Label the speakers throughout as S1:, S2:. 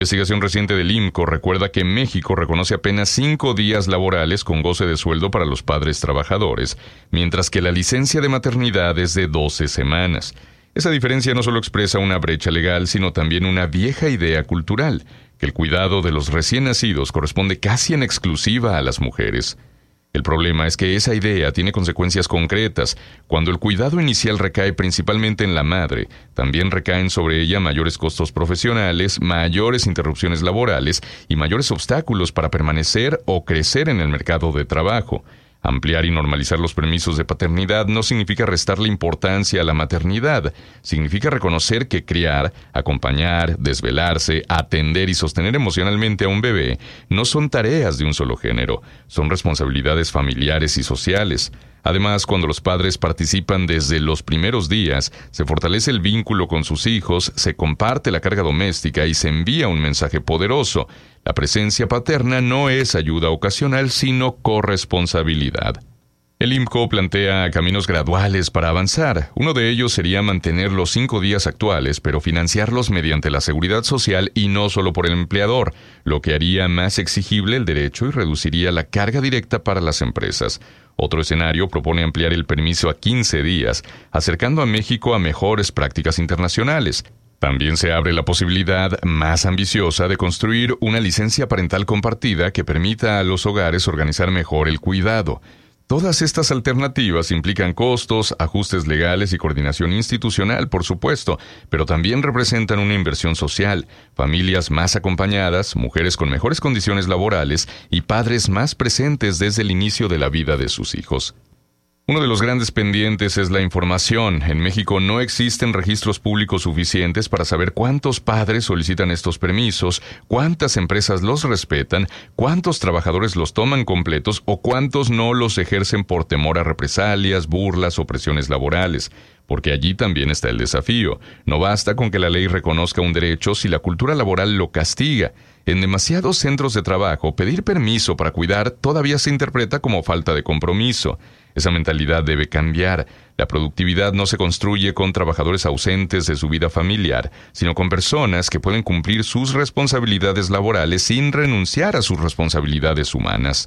S1: Investigación reciente del IMCO recuerda que México reconoce apenas 5 días laborales con goce de sueldo para los padres trabajadores, mientras que la licencia de maternidad es de 12 semanas. Esa diferencia no solo expresa una brecha legal, sino también una vieja idea cultural, que el cuidado de los recién nacidos corresponde casi en exclusiva a las mujeres. El problema es que esa idea tiene consecuencias concretas. Cuando el cuidado inicial recae principalmente en la madre, también recaen sobre ella mayores costos profesionales, mayores interrupciones laborales y mayores obstáculos para permanecer o crecer en el mercado de trabajo. Ampliar y normalizar los permisos de paternidad no significa restarle importancia a la maternidad. Significa reconocer que criar, acompañar, desvelarse, atender y sostener emocionalmente a un bebé no son tareas de un solo género, son responsabilidades familiares y sociales. Además, cuando los padres participan desde los primeros días, se fortalece el vínculo con sus hijos, se comparte la carga doméstica y se envía un mensaje poderoso. La presencia paterna no es ayuda ocasional, sino corresponsabilidad. El IMCO plantea caminos graduales para avanzar. Uno de ellos sería mantener los 5 días actuales, pero financiarlos mediante la seguridad social y no solo por el empleador, lo que haría más exigible el derecho y reduciría la carga directa para las empresas. Otro escenario propone ampliar el permiso a 15 días, acercando a México a mejores prácticas internacionales. También se abre la posibilidad más ambiciosa de construir una licencia parental compartida que permita a los hogares organizar mejor el cuidado. Todas estas alternativas implican costos, ajustes legales y coordinación institucional, por supuesto, pero también representan una inversión social, familias más acompañadas, mujeres con mejores condiciones laborales y padres más presentes desde el inicio de la vida de sus hijos. Uno de los grandes pendientes es la información. En México no existen registros públicos suficientes para saber cuántos padres solicitan estos permisos, cuántas empresas los respetan, cuántos trabajadores los toman completos o cuántos no los ejercen por temor a represalias, burlas o presiones laborales. Porque allí también está el desafío. No basta con que la ley reconozca un derecho si la cultura laboral lo castiga. En demasiados centros de trabajo, pedir permiso para cuidar todavía se interpreta como falta de compromiso. Esa mentalidad debe cambiar. La productividad no se construye con trabajadores ausentes de su vida familiar, sino con personas que pueden cumplir sus responsabilidades laborales sin renunciar a sus responsabilidades humanas.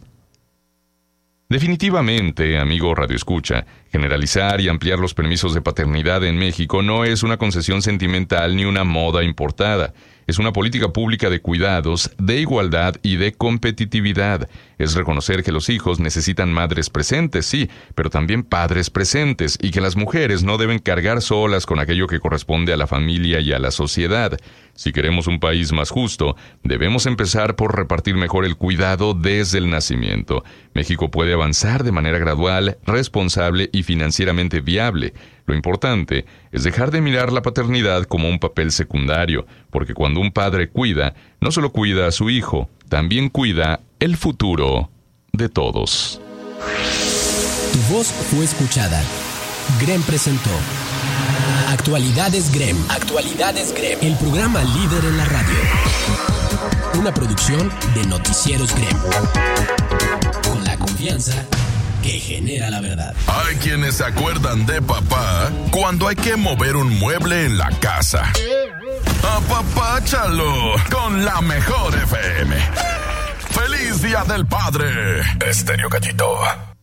S1: Definitivamente, amigo radioescucha, generalizar y ampliar los permisos de paternidad en México no es una concesión sentimental ni una moda importada. Es una política pública de cuidados, de igualdad y de competitividad. Es reconocer que los hijos necesitan madres presentes, sí, pero también padres presentes, y que las mujeres no deben cargar solas con aquello que corresponde a la familia y a la sociedad. Si queremos un país más justo, debemos empezar por repartir mejor el cuidado desde el nacimiento. México puede avanzar de manera gradual, responsable y financieramente viable. Lo importante es dejar de mirar la paternidad como un papel secundario, porque cuando un padre cuida, no solo cuida a su hijo, también cuida el futuro de todos.
S2: Tu voz fue escuchada. GREM presentó Actualidades GREM. Actualidades GREM. El programa líder en la radio. Una producción de Noticieros GREM. Con la confianza que genera la verdad.
S3: Hay quienes se acuerdan de papá cuando hay que mover un mueble en la casa. Apapáchalo con la mejor FM. ¡Feliz Día del Padre! Estéreo Gallito.